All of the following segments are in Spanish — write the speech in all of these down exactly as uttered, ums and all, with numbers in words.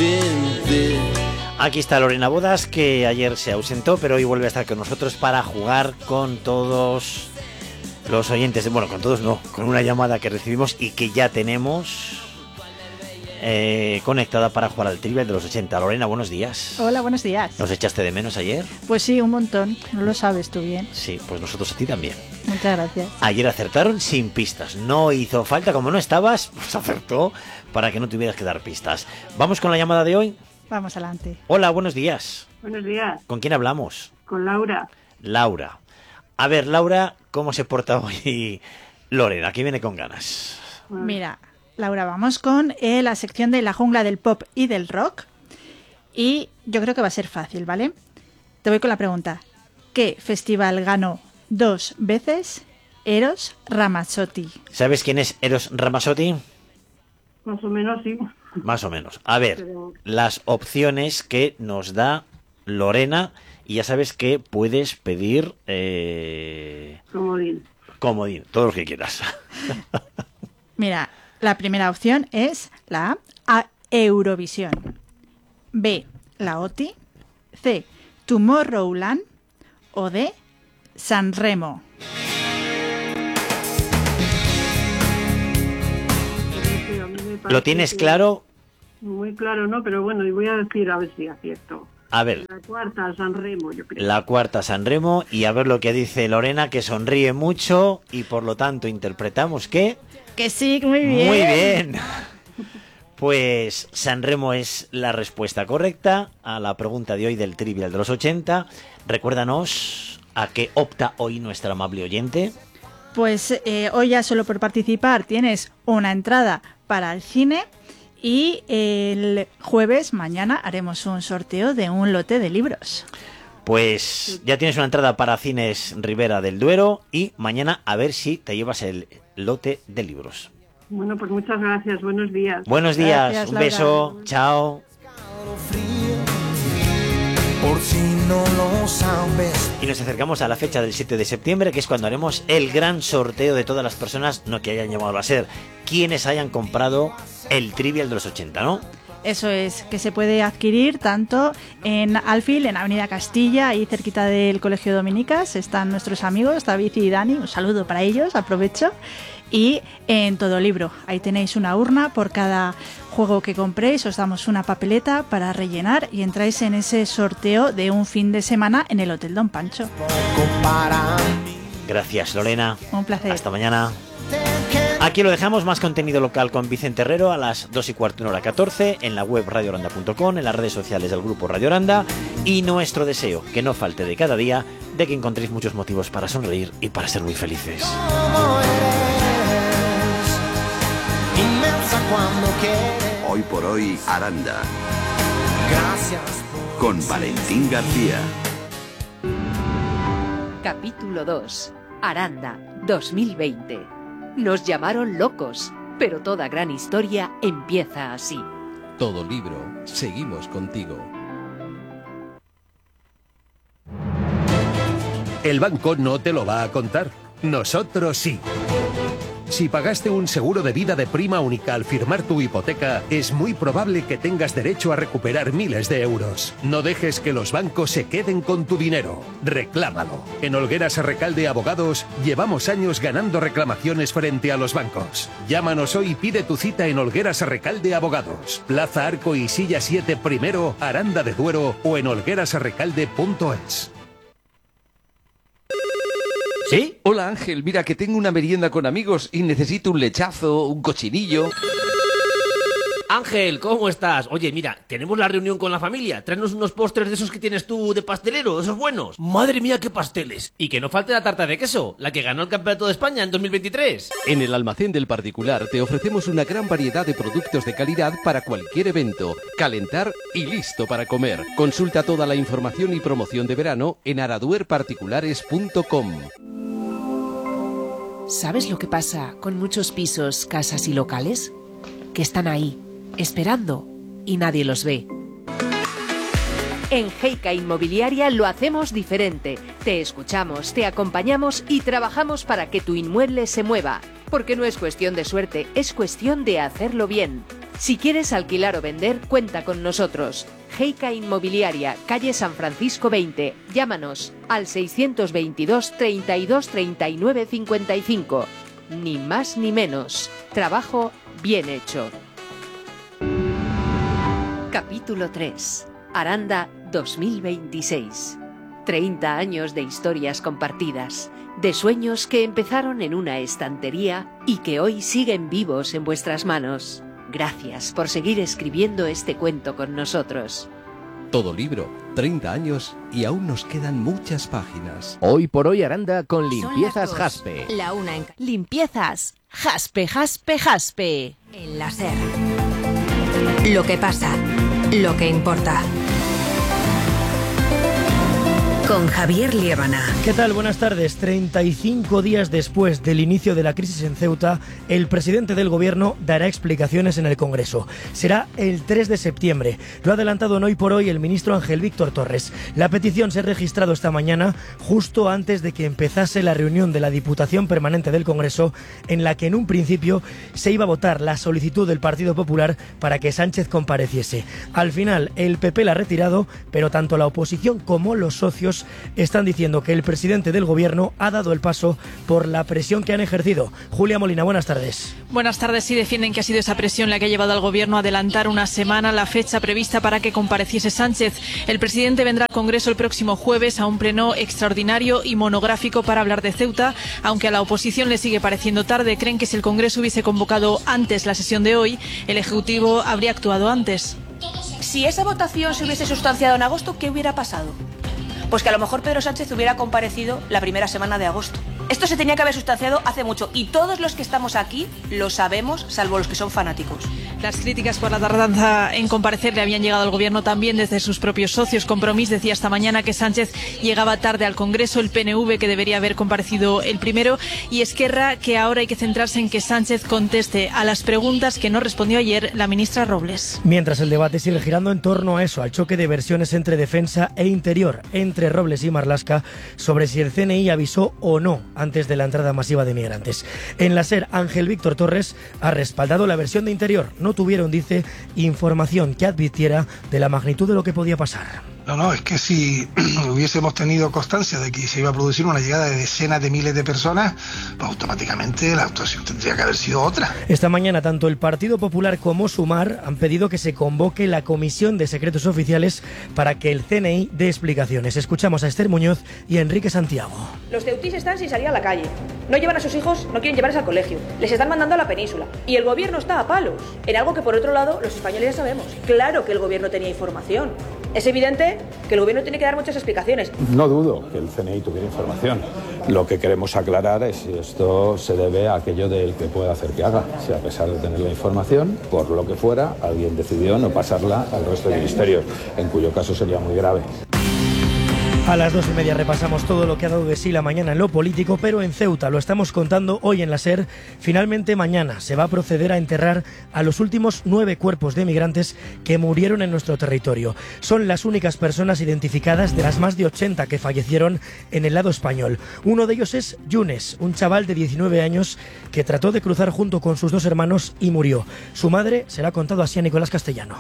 Aquí está Lorena Bodas, que ayer se ausentó, pero hoy vuelve a estar con nosotros para jugar con todos los oyentes. Bueno, con todos no, con una llamada que recibimos y que ya tenemos eh, conectada para jugar al Trivial de los ochenta. Lorena, buenos días. Hola, buenos días. ¿Nos echaste de menos ayer? Pues sí, un montón. No lo sabes tú bien. Sí, pues nosotros a ti también. Muchas gracias. Ayer acertaron sin pistas. No hizo falta, como no estabas, pues acertó para que no tuvieras que dar pistas. ¿Vamos con la llamada de hoy? Vamos adelante. Hola, buenos días. Buenos días. ¿Con quién hablamos? Con Laura. Laura. A ver, Laura, ¿cómo se porta hoy Lorena? Aquí viene con ganas. Bueno. Mira, Laura, vamos con eh, la sección de la jungla del pop y del rock. Y yo creo que va a ser fácil, ¿vale? Te voy con la pregunta. ¿Qué festival ganó dos veces Eros Ramazzotti? ¿Sabes quién es Eros Ramazzotti? Más o menos sí. Más o menos. A ver, Pero... las opciones que nos da Lorena, y ya sabes que puedes pedir eh... comodín. Comodín, todo lo que quieras. Mira, la primera opción es la A, a Eurovisión. B, la O T I. C, Tomorrowland. O D, Sanremo. ¿Lo tienes claro? Muy claro, ¿no? Pero bueno, y voy a decir a ver si acierto. A ver. La cuarta, Sanremo, yo creo. La cuarta, Sanremo. Y a ver lo que dice Lorena, que sonríe mucho y por lo tanto interpretamos que... Que sí, muy bien. Muy bien. Pues Sanremo es la respuesta correcta a la pregunta de hoy del Trivial de los ochenta. Recuérdanos a qué opta hoy nuestra amable oyente. Pues eh, hoy ya solo por participar tienes una entrada para el cine y el jueves, mañana, haremos un sorteo de un lote de libros. Pues ya tienes una entrada para Cines Ribera del Duero y mañana a ver si te llevas el lote de libros. Bueno, pues muchas gracias. Buenos días. Buenos días. Gracias, un Laura. beso. Chao. Por si no lo sabes. Y nos acercamos a la fecha del siete de septiembre, que es cuando haremos el gran sorteo de todas las personas, no que hayan llamado a ser, quienes hayan comprado el Trivial de los ochenta, ¿no? Eso es, que se puede adquirir tanto en Alfil, en Avenida Castilla, ahí cerquita del Colegio Dominicas, están nuestros amigos David y Dani, un saludo para ellos, aprovecho, y en Todo Libro, ahí tenéis una urna por cada juego que compréis, os damos una papeleta para rellenar y entráis en ese sorteo de un fin de semana en el Hotel Don Pancho. Gracias, Lorena. Un placer. Hasta mañana. Aquí lo dejamos, más contenido local con Vicente Herrero a las dos y cuarto en hora catorce, en la web radio oranda punto com, en las redes sociales del grupo Radio Oranda, y nuestro deseo, que no falte de cada día, de que encontréis muchos motivos para sonreír y para ser muy felices. Hoy por hoy, Aranda. Gracias por Con Valentín García. Capítulo dos. Aranda, dos mil veinte. Nos llamaron locos, pero toda gran historia empieza así. Todo Libro, seguimos contigo. El banco no te lo va a contar. Nosotros sí. Si pagaste un seguro de vida de prima única al firmar tu hipoteca, es muy probable que tengas derecho a recuperar miles de euros. No dejes que los bancos se queden con tu dinero. Reclámalo. En Olgueras Arrecalde Abogados llevamos años ganando reclamaciones frente a los bancos. Llámanos hoy y pide tu cita en Olgueras Arrecalde Abogados. Plaza Arco y Silla siete Primero, Aranda de Duero o en olgueras arrecalde punto es. ¿Sí? Hola Ángel, mira que tengo una merienda con amigos y necesito un lechazo, un cochinillo. Ángel, ¿cómo estás? Oye, mira, tenemos la reunión con la familia. Tráenos unos postres de esos que tienes tú de pastelero, de esos buenos. Madre mía, qué pasteles. Y que no falte la tarta de queso, la que ganó el Campeonato de España en dos mil veintitrés. En el Almacén del Particular te ofrecemos una gran variedad de productos de calidad para cualquier evento, calentar y listo para comer. Consulta toda la información y promoción de verano en araduer particulares punto com. ¿Sabes lo que pasa con muchos pisos, casas y locales? Que están ahí, esperando, y nadie los ve. En Heica Inmobiliaria lo hacemos diferente. Te escuchamos, te acompañamos y trabajamos para que tu inmueble se mueva. Porque no es cuestión de suerte, es cuestión de hacerlo bien. Si quieres alquilar o vender, cuenta con nosotros. Heica Inmobiliaria, calle San Francisco veinte. Llámanos al seiscientos veintidós, treinta y dos, treinta y nueve, cincuenta y cinco. Ni más ni menos. Trabajo bien hecho. Capítulo tres. Aranda dos mil veintiséis. treinta años de historias compartidas, de sueños que empezaron en una estantería y que hoy siguen vivos en vuestras manos. Gracias por seguir escribiendo este cuento con nosotros. Todo libro, treinta años y aún nos quedan muchas páginas. Hoy por hoy Aranda con Limpiezas Son las dos, Jaspe. La una en... Limpiezas Jaspe, Jaspe, Jaspe. En la SER. Lo que pasa, lo que importa. Con Javier Liébana. ¿Qué tal? Buenas tardes. treinta y cinco días después del inicio de la crisis en Ceuta, el presidente del gobierno dará explicaciones en el Congreso. Será el tres de septiembre. Lo ha adelantado en Hoy por Hoy el ministro Ángel Víctor Torres. La petición se ha registrado esta mañana, justo antes de que empezase la reunión de la Diputación Permanente del Congreso, en la que en un principio se iba a votar la solicitud del Partido Popular para que Sánchez compareciese. Al final, el P P la ha retirado, pero tanto la oposición como los socios están diciendo que el presidente del gobierno ha dado el paso por la presión que han ejercido. Julia Molina, buenas tardes. Buenas tardes. Sí, defienden que ha sido esa presión la que ha llevado al gobierno a adelantar una semana la fecha prevista para que compareciese Sánchez. El presidente vendrá al Congreso el próximo jueves a un pleno extraordinario y monográfico para hablar de Ceuta, aunque a la oposición le sigue pareciendo tarde. Creen que si el Congreso hubiese convocado antes la sesión de hoy, el Ejecutivo habría actuado antes. Si esa votación se hubiese sustanciado en agosto, ¿qué hubiera pasado? Pues que a lo mejor Pedro Sánchez hubiera comparecido la primera semana de agosto. Esto se tenía que haber sustanciado hace mucho y todos los que estamos aquí lo sabemos, salvo los que son fanáticos. Las críticas por la tardanza en comparecer le habían llegado al gobierno también desde sus propios socios. Compromís decía esta mañana que Sánchez llegaba tarde al Congreso, el P N V que debería haber comparecido el primero y Esquerra que ahora hay que centrarse en que Sánchez conteste a las preguntas que no respondió ayer la ministra Robles. Mientras el debate sigue girando en torno a eso, al choque de versiones entre defensa e interior, entre Robles y Marlaska, sobre si el C N I avisó o no antes de la entrada masiva de migrantes. En la SER, Ángel Víctor Torres ha respaldado la versión de interior. No tuvieron, dice, información que advirtiera de la magnitud de lo que podía pasar. No, no, es que si hubiésemos tenido constancia de que se iba a producir una llegada de decenas de miles de personas, pues automáticamente la actuación tendría que haber sido otra. Esta mañana tanto el Partido Popular como Sumar han pedido que se convoque la Comisión de Secretos Oficiales para que el C N I dé explicaciones. Escuchamos a Esther Muñoz y a Enrique Santiago. Los ceutís están sin salir a la calle. No llevan a sus hijos, no quieren llevarles al colegio. Les están mandando a la península. Y el gobierno está a palos. En algo que por otro lado los españoles ya sabemos. Claro que el gobierno tenía información. Es evidente que el gobierno tiene que dar muchas explicaciones. No dudo que el C N I tuviera información. Lo que queremos aclarar es si esto se debe a aquello del que pueda hacer que haga. Si a pesar de tener la información, por lo que fuera, alguien decidió no pasarla al resto de ministerios, en cuyo caso sería muy grave. A las dos y media repasamos todo lo que ha dado de sí la mañana en lo político, pero en Ceuta, lo estamos contando hoy en la SER, finalmente mañana se va a proceder a enterrar a los últimos nueve cuerpos de migrantes que murieron en nuestro territorio. Son las únicas personas identificadas de las más de ochenta que fallecieron en el lado español. Uno de ellos es Yunes, un chaval de diecinueve años que trató de cruzar junto con sus dos hermanos y murió. Su madre se la ha contado así a Nicolás Castellano.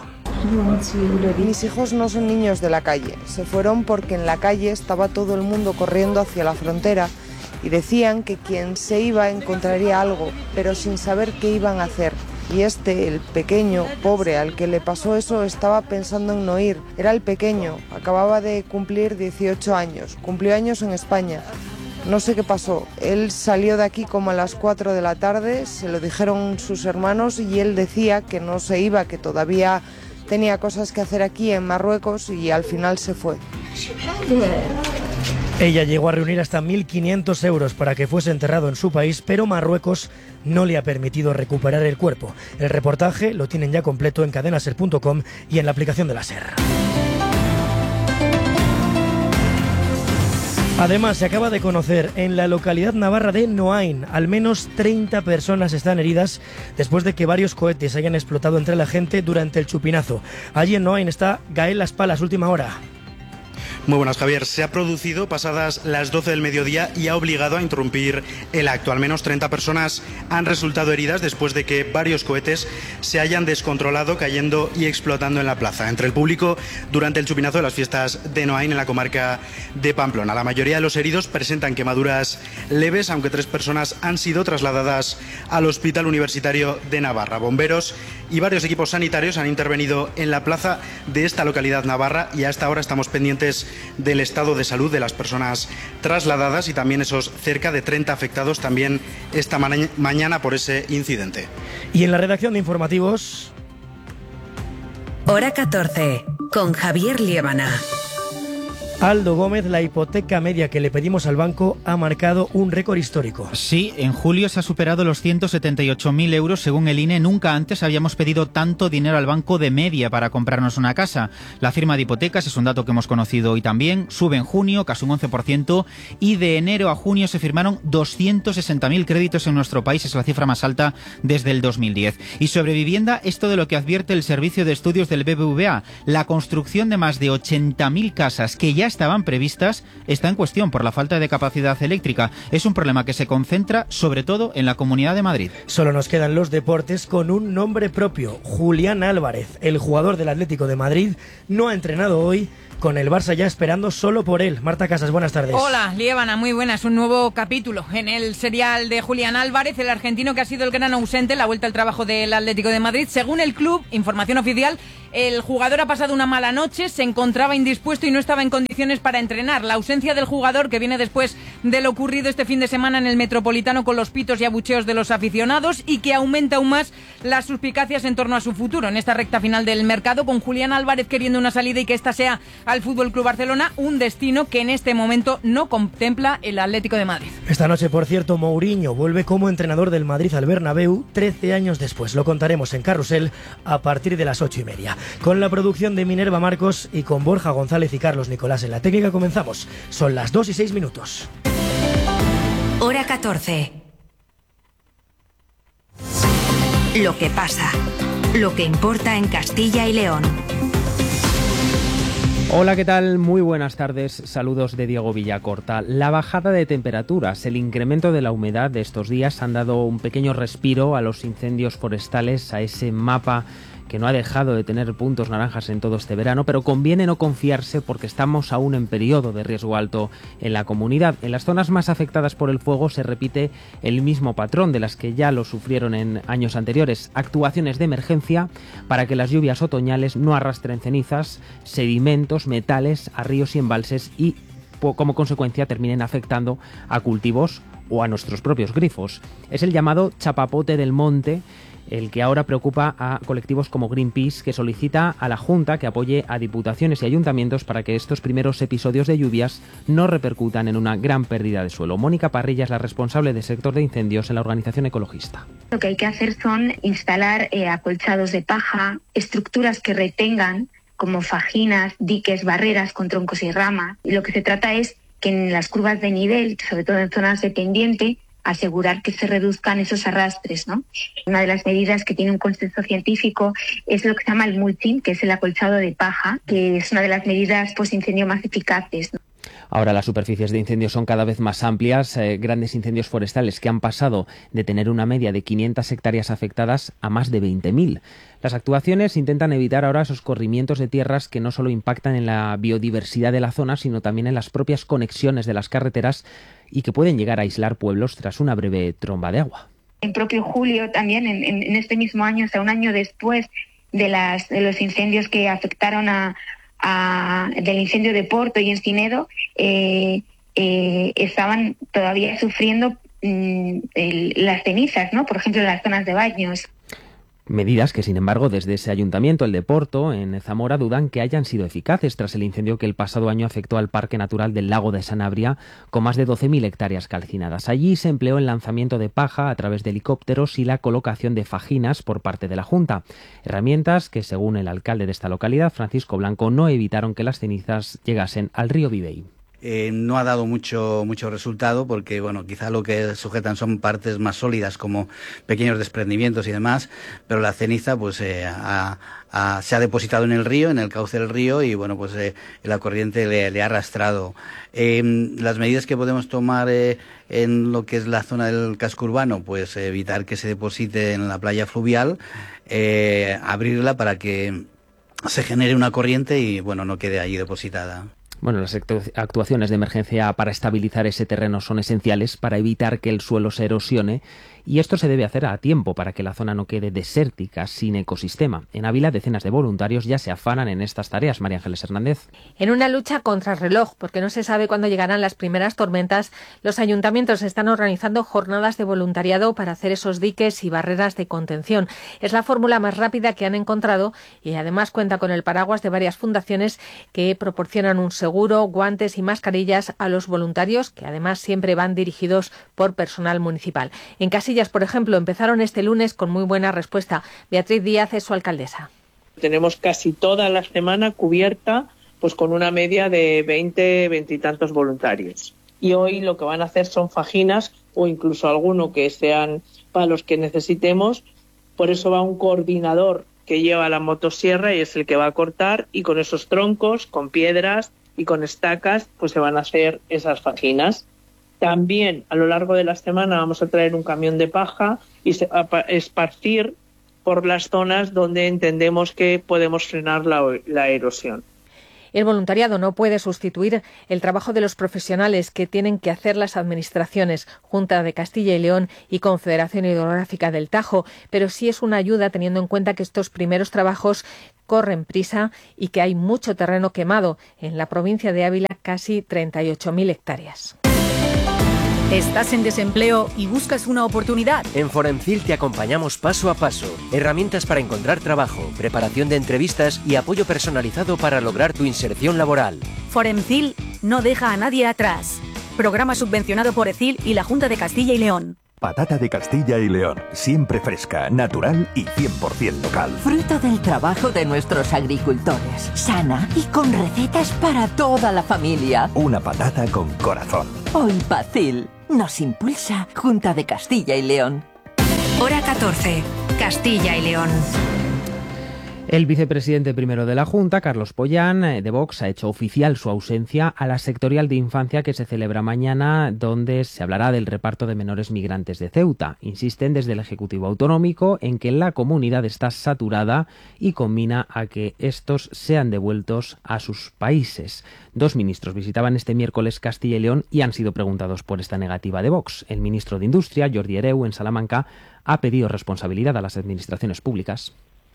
Mis hijos no son niños de la calle, se fueron porque en la calle estaba todo el mundo corriendo hacia la frontera y decían que quien se iba encontraría algo, pero sin saber qué iban a hacer. Y este, el pequeño, pobre, al que le pasó eso, estaba pensando en no ir. Era el pequeño, acababa de cumplir dieciocho años, cumplió años en España. No sé qué pasó, él salió de aquí como a las cuatro de la tarde, se lo dijeron sus hermanos y él decía que no se iba, que todavía tenía cosas que hacer aquí en Marruecos y al final se fue. Ella llegó a reunir hasta mil quinientos euros para que fuese enterrado en su país, pero Marruecos no le ha permitido recuperar el cuerpo. El reportaje lo tienen ya completo en cadena ser punto com y en la aplicación de la SER. Además, se acaba de conocer en la localidad navarra de Noain, al menos treinta personas están heridas después de que varios cohetes hayan explotado entre la gente durante el chupinazo. Allí en Noain está Gael Las Palas, última hora. Muy buenas, Javier. Se ha producido pasadas las doce del mediodía y ha obligado a interrumpir el acto. Al menos treinta personas han resultado heridas después de que varios cohetes se hayan descontrolado, cayendo y explotando en la plaza. Entre el público durante el chupinazo de las fiestas de Noain en la comarca de Pamplona. La mayoría de los heridos presentan quemaduras leves, aunque tres personas han sido trasladadas al Hospital Universitario de Navarra. Bomberos y varios equipos sanitarios han intervenido en la plaza de esta localidad navarra y hasta ahora estamos pendientes del estado de salud de las personas trasladadas y también esos cerca de treinta afectados también esta ma- mañana por ese incidente. Y en la redacción de informativos... Hora catorce, con Javier Liébana. Aldo Gómez, la hipoteca media que le pedimos al banco ha marcado un récord histórico. Sí, en julio se ha superado los ciento setenta y ocho mil euros según el I N E. Nunca antes habíamos pedido tanto dinero al banco de media para comprarnos una casa. La firma de hipotecas es un dato que hemos conocido hoy también. Sube en junio, casi un once por ciento, y de enero a junio se firmaron doscientos sesenta mil créditos en nuestro país. Es la cifra más alta desde el dos mil diez. Y sobre vivienda, esto de lo que advierte el Servicio de Estudios del B B V A. La construcción de más de ochenta mil casas que ya estaban previstas está en cuestión por la falta de capacidad eléctrica. Es un problema que se concentra sobre todo en la Comunidad de Madrid. Solo nos quedan los deportes con un nombre propio. Julián Álvarez, el jugador del Atlético de Madrid, no ha entrenado hoy, con el Barça ya esperando solo por él. Marta Casas, buenas tardes. Hola, Liébana, muy buenas. Un nuevo capítulo en el serial de Julián Álvarez, el argentino que ha sido el gran ausente en la vuelta al trabajo del Atlético de Madrid. Según el club, información oficial, el jugador ha pasado una mala noche, se encontraba indispuesto y no estaba en condiciones para entrenar. La ausencia del jugador, que viene después de lo ocurrido este fin de semana en el Metropolitano con los pitos y abucheos de los aficionados, y que aumenta aún más las suspicacias en torno a su futuro en esta recta final del mercado, con Julián Álvarez queriendo una salida y que esta sea al F C Barcelona, un destino que en este momento no contempla el Atlético de Madrid. Esta noche, por cierto, Mourinho vuelve como entrenador del Madrid al Bernabéu trece años después. Lo contaremos en Carrusel a partir de las ocho y media. Con la producción de Minerva Marcos y con Borja González y Carlos Nicolás en la técnica comenzamos. Son las dos y seis minutos. Hora catorce. Lo que pasa. Lo que importa en Castilla y León. Hola, ¿qué tal? Muy buenas tardes. Saludos de Diego Villacorta. La bajada de temperaturas, el incremento de la humedad de estos días han dado un pequeño respiro a los incendios forestales, a ese mapa que no ha dejado de tener puntos naranjas en todo este verano, pero conviene no confiarse porque estamos aún en periodo de riesgo alto en la comunidad. En las zonas más afectadas por el fuego se repite el mismo patrón de las que ya lo sufrieron en años anteriores. Actuaciones de emergencia para que las lluvias otoñales no arrastren cenizas, sedimentos, metales a ríos y embalses y como consecuencia terminen afectando a cultivos o a nuestros propios grifos. Es el llamado chapapote del monte, el que ahora preocupa a colectivos como Greenpeace, que solicita a la Junta que apoye a diputaciones y ayuntamientos para que estos primeros episodios de lluvias no repercutan en una gran pérdida de suelo. Mónica Parrilla es la responsable del sector de incendios en la organización ecologista. Lo que hay que hacer son instalar eh, acolchados de paja, estructuras que retengan como fajinas, diques, barreras con troncos y ramas. Y lo que se trata es que en las curvas de nivel, sobre todo en zonas de pendiente, asegurar que se reduzcan esos arrastres, ¿no? Una de las medidas que tiene un consenso científico es lo que se llama el mulching, que es el acolchado de paja, que es una de las medidas post-incendio más eficaces, ¿no? Ahora las superficies de incendios son cada vez más amplias, eh, grandes incendios forestales que han pasado de tener una media de quinientas hectáreas afectadas a más de veinte mil. Las actuaciones intentan evitar ahora esos corrimientos de tierras que no solo impactan en la biodiversidad de la zona, sino también en las propias conexiones de las carreteras y que pueden llegar a aislar pueblos tras una breve tromba de agua. En propio julio también, en, en este mismo año, o sea, un año después de, las, de los incendios que afectaron a A, del incendio de Porto y Encinedo, eh, eh, estaban todavía sufriendo mm, el, las cenizas, ¿no? Por ejemplo, en las zonas de baños. Medidas que, sin embargo, desde ese ayuntamiento, el de Porto, en Zamora, dudan que hayan sido eficaces tras el incendio que el pasado año afectó al Parque Natural del Lago de Sanabria, con más de doce mil hectáreas calcinadas. Allí se empleó el lanzamiento de paja a través de helicópteros y la colocación de fajinas por parte de la Junta. Herramientas que, según el alcalde de esta localidad, Francisco Blanco, no evitaron que las cenizas llegasen al río Vivey. eh, no ha dado mucho, mucho resultado porque, bueno, quizá lo que sujetan son partes más sólidas como pequeños desprendimientos y demás, pero la ceniza pues eh, ha, ha, se ha depositado en el río, en el cauce del río y, bueno, pues eh, la corriente le, le ha arrastrado. Eh, las medidas que podemos tomar eh, en lo que es la zona del casco urbano, pues eh, evitar que se deposite en la playa fluvial, eh, abrirla para que se genere una corriente y, bueno, no quede allí depositada. Bueno, las actuaciones de emergencia para estabilizar ese terreno son esenciales para evitar que el suelo se erosione, y esto se debe hacer a tiempo para que la zona no quede desértica, sin ecosistema. En Ávila, decenas de voluntarios ya se afanan en estas tareas. María Ángeles Hernández. En una lucha contra el reloj, porque no se sabe cuándo llegarán las primeras tormentas, los ayuntamientos están organizando jornadas de voluntariado para hacer esos diques y barreras de contención. Es la fórmula más rápida que han encontrado y además cuenta con el paraguas de varias fundaciones que proporcionan un seguro, guantes y mascarillas a los voluntarios, que además siempre van dirigidos por personal municipal. En Casillas, por ejemplo, empezaron este lunes con muy buena respuesta. Beatriz Díaz es su alcaldesa. Tenemos casi toda la semana cubierta pues con una media de veinte, veinte y tantos voluntarios. Y hoy lo que van a hacer son fajinas o incluso alguno que sean palos que necesitemos. Por eso va un coordinador que lleva la motosierra y es el que va a cortar, y con esos troncos, con piedras y con estacas, pues se van a hacer esas fajinas. También a lo largo de la semana vamos a traer un camión de paja y esparcir por las zonas donde entendemos que podemos frenar la, la erosión. El voluntariado no puede sustituir el trabajo de los profesionales que tienen que hacer las administraciones, Junta de Castilla y León y Confederación Hidrográfica del Tajo, pero sí es una ayuda teniendo en cuenta que estos primeros trabajos corren prisa y que hay mucho terreno quemado. En la provincia de Ávila, casi treinta y ocho mil hectáreas. ¿Estás en desempleo y buscas una oportunidad? En Foremcil te acompañamos paso a paso. Herramientas para encontrar trabajo, preparación de entrevistas y apoyo personalizado para lograr tu inserción laboral. Foremcil no deja a nadie atrás. Programa subvencionado por ECIL y la Junta de Castilla y León. Patata de Castilla y León, siempre fresca, natural y cien por ciento local. Fruto del trabajo de nuestros agricultores, sana y con recetas para toda la familia. Una patata con corazón. Oipacil nos impulsa Junta de Castilla y León. Hora catorce, Castilla y León. El vicepresidente primero de la Junta, Carlos Pollán, de Vox, ha hecho oficial su ausencia a la sectorial de infancia que se celebra mañana, donde se hablará del reparto de menores migrantes de Ceuta. Insisten desde el Ejecutivo Autonómico en que la comunidad está saturada y conmina a que estos sean devueltos a sus países. Dos ministros visitaban este miércoles Castilla y León y han sido preguntados por esta negativa de Vox. El ministro de Industria, Jordi Hereu, en Salamanca, ha pedido responsabilidad a las administraciones públicas.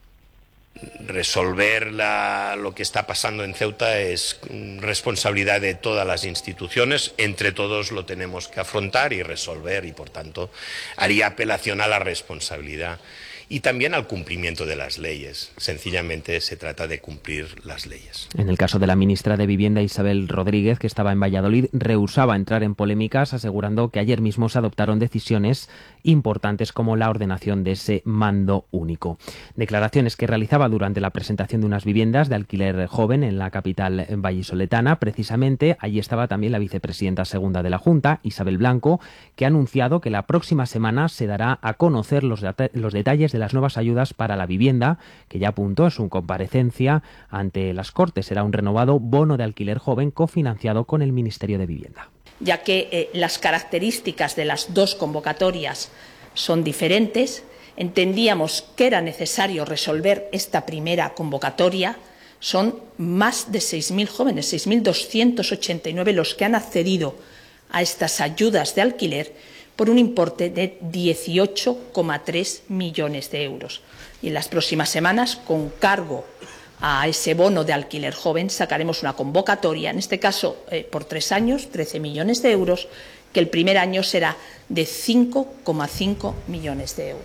Resolver la, lo que está pasando en Ceuta es responsabilidad de todas las instituciones, entre todos lo tenemos que afrontar y resolver, y por tanto haría apelación a la responsabilidad y también al cumplimiento de las leyes. Sencillamente se trata de cumplir las leyes. En el caso de la ministra de Vivienda, Isabel Rodríguez, que estaba en Valladolid, rehusaba entrar en polémicas, asegurando que ayer mismo se adoptaron decisiones importantes como la ordenación de ese mando único. Declaraciones que realizaba durante la presentación de unas viviendas de alquiler joven en la capital vallisoletana. Precisamente allí estaba también la vicepresidenta segunda de la Junta, Isabel Blanco, que ha anunciado que la próxima semana se dará a conocer los, det- los detalles de las nuevas ayudas para la vivienda, que ya apuntó en su comparecencia ante las Cortes. Será un renovado bono de alquiler joven cofinanciado con el Ministerio de Vivienda. Ya que eh, las características de las dos convocatorias son diferentes, entendíamos que era necesario resolver esta primera convocatoria. Son más de seis mil jóvenes, seis mil doscientos ochenta y nueve los que han accedido a estas ayudas de alquiler por un importe de dieciocho coma tres millones de euros. Y en las próximas semanas, con cargo a ese bono de alquiler joven, sacaremos una convocatoria, en este caso eh, por tres años, trece millones de euros, que el primer año será de cinco coma cinco millones de euros.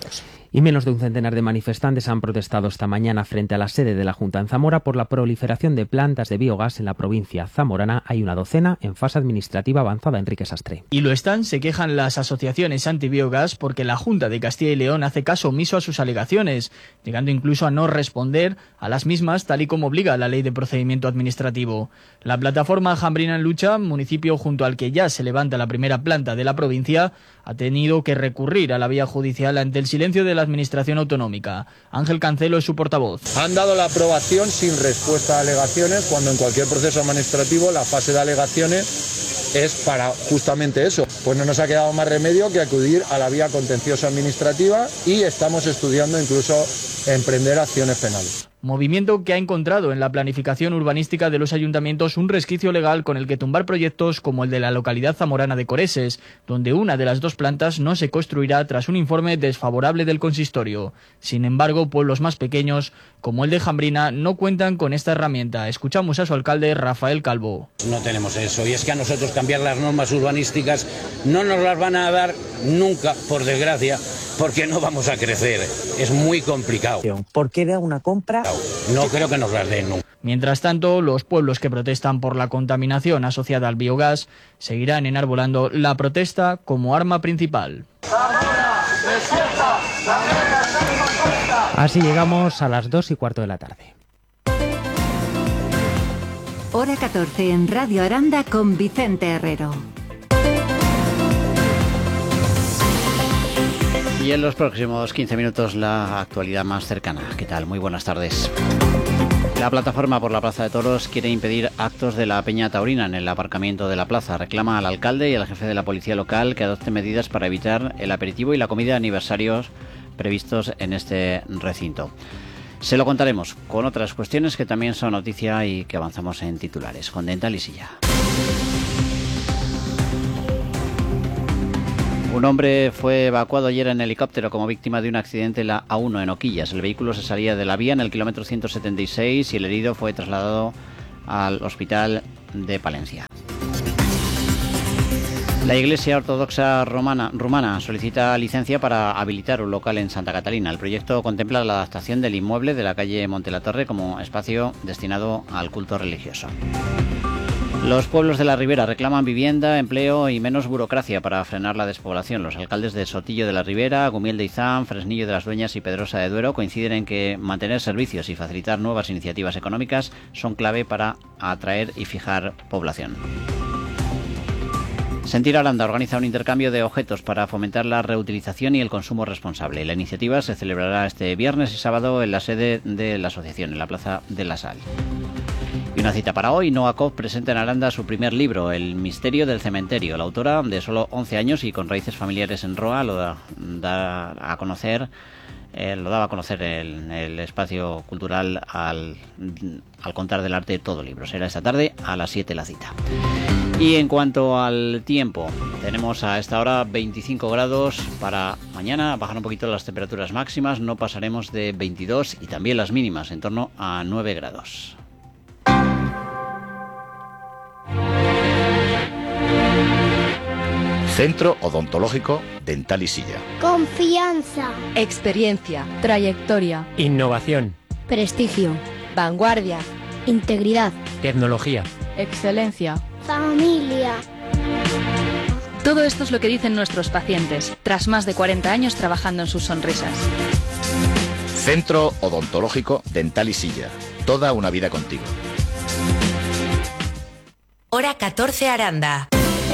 Y menos de un centenar de manifestantes han protestado esta mañana frente a la sede de la Junta en Zamora por la proliferación de plantas de biogás en la provincia zamorana. Hay una docena en fase administrativa avanzada. Enrique Sastre. Y lo están, se quejan las asociaciones antibiogás porque la Junta de Castilla y León hace caso omiso a sus alegaciones, llegando incluso a no responder a las mismas tal y como obliga la Ley de Procedimiento Administrativo. La plataforma Jambrina en Lucha, municipio junto al que ya se levanta la primera planta de la provincia, ha tenido que recurrir a la vía judicial ante el silencio de la Administración Autonómica. Ángel Cancelo es su portavoz. Han dado la aprobación sin respuesta a alegaciones, cuando en cualquier proceso administrativo la fase de alegaciones es para justamente eso. Pues no nos ha quedado más remedio que acudir a la vía contenciosa administrativa y estamos estudiando incluso emprender acciones penales. Movimiento que ha encontrado en la planificación urbanística de los ayuntamientos un resquicio legal con el que tumbar proyectos como el de la localidad zamorana de Coreses, donde una de las dos plantas no se construirá tras un informe desfavorable del consistorio. Sin embargo, pueblos más pequeños, como el de Jambrina, no cuentan con esta herramienta. Escuchamos a su alcalde, Rafael Calvo. No tenemos eso, y es que a nosotros cambiar las normas urbanísticas no nos las van a dar nunca, por desgracia, porque no vamos a crecer. Es muy complicado. ¿Por qué era una compra? No creo que nos las den nunca. Mientras tanto, los pueblos que protestan por la contaminación asociada al biogás seguirán enarbolando la protesta como arma principal. Así llegamos a las dos y cuarto de la tarde. Hora catorce en Radio Aranda con Vicente Herrero. Y en los próximos quince minutos la actualidad más cercana. ¿Qué tal? Muy buenas tardes. La plataforma por la Plaza de Toros quiere impedir actos de la Peña Taurina en el aparcamiento de la plaza. Reclama al alcalde y al jefe de la policía local que adopten medidas para evitar el aperitivo y la comida de aniversarios previstos en este recinto. Se lo contaremos con otras cuestiones que también son noticia y que avanzamos en titulares. Con Dental y Silla. Un hombre fue evacuado ayer en helicóptero como víctima de un accidente en la A uno en Oquillas. El vehículo se salía de la vía en el kilómetro ciento setenta y seis y el herido fue trasladado al hospital de Palencia. La Iglesia Ortodoxa Romana, rumana solicita licencia para habilitar un local en Santa Catalina. El proyecto contempla la adaptación del inmueble de la calle Montelatorre como espacio destinado al culto religioso. Los pueblos de la Ribera reclaman vivienda, empleo y menos burocracia para frenar la despoblación. Los alcaldes de Sotillo de la Ribera, Gumiel de Izán, Fresnillo de las Dueñas y Pedrosa de Duero coinciden en que mantener servicios y facilitar nuevas iniciativas económicas son clave para atraer y fijar población. Sentir Aranda organiza un intercambio de objetos para fomentar la reutilización y el consumo responsable. La iniciativa se celebrará este viernes y sábado en la sede de la asociación, en la Plaza de la Sal. Y una cita para hoy, Noa Koch presenta en Aranda su primer libro, El misterio del cementerio. La autora, de solo once años y con raíces familiares en Roa, lo da, da a conocer, eh, lo daba a conocer el, el espacio cultural al, al contar del arte todo libro. Será esta tarde a las siete la cita. Y en cuanto al tiempo, tenemos a esta hora veinticinco grados para mañana, bajan un poquito las temperaturas máximas, no pasaremos de veintidós y también las mínimas, en torno a nueve grados. Centro Odontológico Dental y Silla. Confianza. Experiencia. Trayectoria. Innovación. Prestigio. Vanguardia. Integridad. Tecnología. Excelencia. Familia. Todo esto es lo que dicen nuestros pacientes, tras más de cuarenta años trabajando en sus sonrisas. Centro Odontológico Dental y Silla. Toda una vida contigo. Hora catorce Aranda.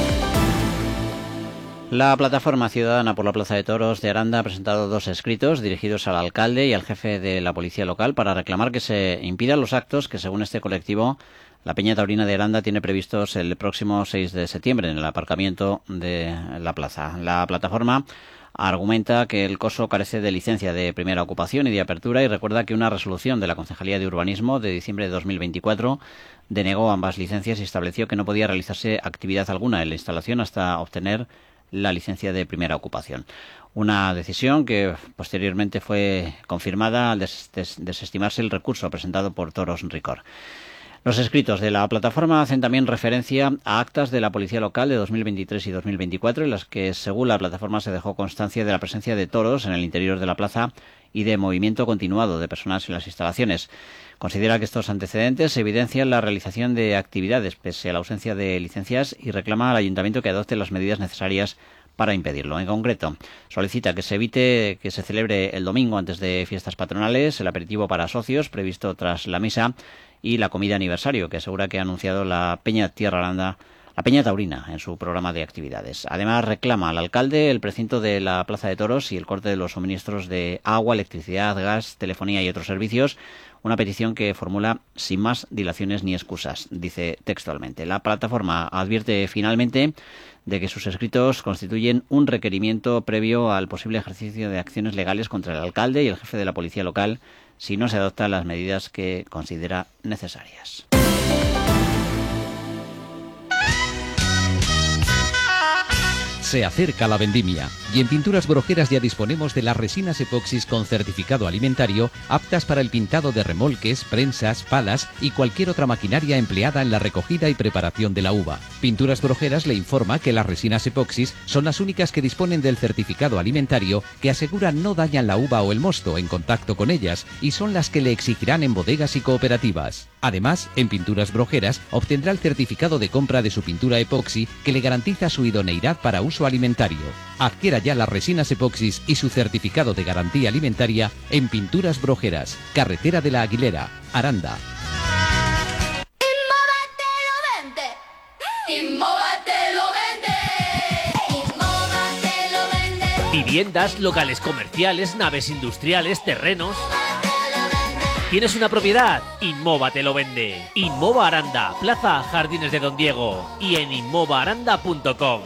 La plataforma ciudadana por la Plaza de Toros de Aranda ha presentado dos escritos dirigidos al alcalde y al jefe de la policía local para reclamar que se impidan los actos que, según este colectivo, la Peña Taurina de Aranda tiene previstos el próximo seis de septiembre en el aparcamiento de la plaza. La plataforma argumenta que el coso carece de licencia de primera ocupación y de apertura y recuerda que una resolución de la Concejalía de Urbanismo de diciembre de dos mil veinticuatro denegó ambas licencias y estableció que no podía realizarse actividad alguna en la instalación hasta obtener la licencia de primera ocupación. Una decisión que posteriormente fue confirmada al des- des- desestimarse el recurso presentado por Toros Ricor. Los escritos de la plataforma hacen también referencia a actas de la Policía Local de dos mil veintitrés y dos mil veinticuatro, en las que, según la plataforma, se dejó constancia de la presencia de toros en el interior de la plaza y de movimiento continuado de personas en las instalaciones. Considera que estos antecedentes evidencian la realización de actividades pese a la ausencia de licencias y reclama al Ayuntamiento que adopte las medidas necesarias para impedirlo. En concreto, solicita que se evite que se celebre el domingo antes de fiestas patronales el aperitivo para socios previsto tras la misa y la comida aniversario, que asegura que ha anunciado la Peña Tierra Aranda, la Peña Taurina, en su programa de actividades. Además, reclama al alcalde el precinto de la Plaza de Toros y el corte de los suministros de agua, electricidad, gas, telefonía y otros servicios, una petición que formula sin más dilaciones ni excusas, dice textualmente. La plataforma advierte finalmente de que sus escritos constituyen un requerimiento previo al posible ejercicio de acciones legales contra el alcalde y el jefe de la policía local si no se adoptan las medidas que considera necesarias. Se acerca la vendimia y en Pinturas Brojeras ya disponemos de las resinas epoxis con certificado alimentario aptas para el pintado de remolques, prensas, palas y cualquier otra maquinaria empleada en la recogida y preparación de la uva. Pinturas Brojeras le informa que las resinas epoxis son las únicas que disponen del certificado alimentario que aseguran no dañan la uva o el mosto en contacto con ellas y son las que le exigirán en bodegas y cooperativas. Además, en Pinturas Brojeras obtendrá el certificado de compra de su pintura epoxi que le garantiza su idoneidad para uso alimentario. Adquiera ya las resinas epoxis y su certificado de garantía alimentaria en Pinturas Brojeras, carretera de la Aguilera, Aranda. Viviendas, locales comerciales, naves industriales, terrenos. ¿Tienes una propiedad? Inmova te lo vende. Inmova Aranda, Plaza Jardines de Don Diego y en inmova aranda punto com.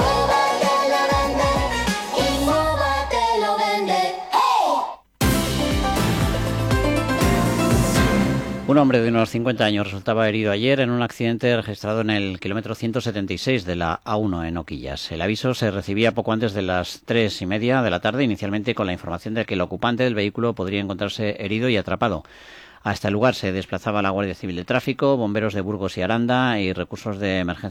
Un hombre de unos cincuenta años resultaba herido ayer en un accidente registrado en el kilómetro ciento setenta y seis de la A uno en Oquillas. El aviso se recibía poco antes de las tres y media de la tarde, inicialmente con la información de que el ocupante del vehículo podría encontrarse herido y atrapado. A este lugar se desplazaba la Guardia Civil de Tráfico, bomberos de Burgos y Aranda y recursos de emergencia